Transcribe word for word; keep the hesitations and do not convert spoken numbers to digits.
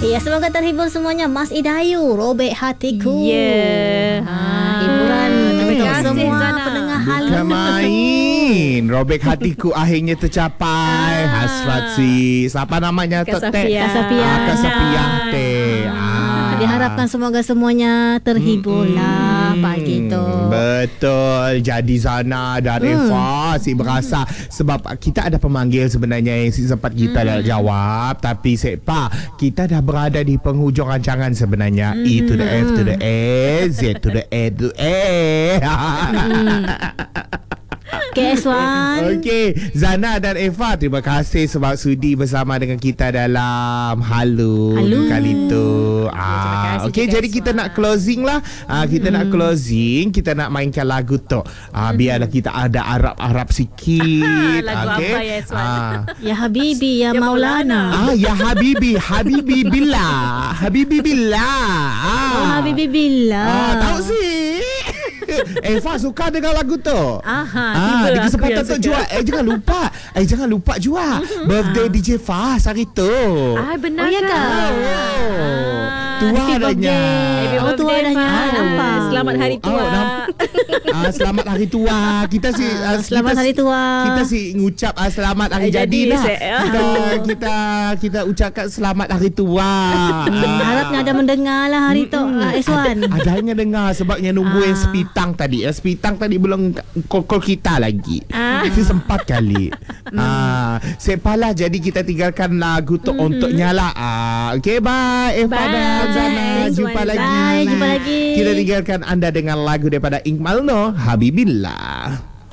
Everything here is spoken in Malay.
Ya, semoga terhibur semuanya. Mas Idayu, Robek Hatiku. Yeah. Ha, hiburan untuk kasih, semua Zana. pendengar Halu. Bukan main. Robek hatiku akhirnya tercapai. Hasrat si siapa namanya Kak Tok Teh? Safiah. Kak Safiah. Ah, Kak Safiah teh. Ah. Diharapkan semoga semuanya terhibur lah pagi tu. Betul. Jadi Zana dan Hmm. Eva si berasa sebab kita ada pemanggil sebenarnya yang si sempat kita dah jawab, tapi sepa kita dah berada di penghujung rancangan sebenarnya. E to the F to the A, Z to the A to A. K S one. Okey, Zana dan Eva, terima kasih sebab sudi bersama dengan kita dalam Halu, Halu. kali tu. terima Ah, kasih okey, juga, jadi kita Azwan. nak closing lah. Ah, kita nak closing, kita nak mainkan lagu tu. Ah, biarlah kita ada Arab-Arab sikit. Lagu Okey. apa ya, Azwan? Ah. Ya Habibi, ya, Ya Maulana. Ah, ya Habibi, Habibi billah, Habibi billah. Ah. Oh, Habibi Billah. Ah, tahu sih. Eva suka dengar lagu tu. Aha, Ah, tiba di aku kesempatan yang tu suka. jual. Eh jangan lupa. Eh jangan lupa jual. Birthday D J Fahs hari tu. Ah, benar Oh, ya ke? ke? Oh. Tua Happy adanya. Happy Oh, tua birthday, adanya. Fahs. Nampak. Selamat hari tua. Oh, nampak. Ah, selamat hari tua. Kita si ah, Selamat kita, hari tua. Kita si ngucap ah, selamat hari Hari jadi jadi, lah. se- Kita kita kita ucapkan selamat hari tua. Hmm, harapnya ada mendengar lah hari tu. Ah, Eswan. Adanya dengar sebabnya nunggu yang Ah. sepitang tadi. Yang sepitang tadi belum call-call kita lagi. Ah. Itu sempat kali. Ah, sepalah jadi kita tinggalkan lagu tu untuk nyala. Ah, okey, bye. Eva Bye. dan Zana, Thanks, jumpa Wan. lagi. Bye, jumpa lagi. Kita tinggalkan anda dengan lagu daripada Iqmal Noh, Habibillah.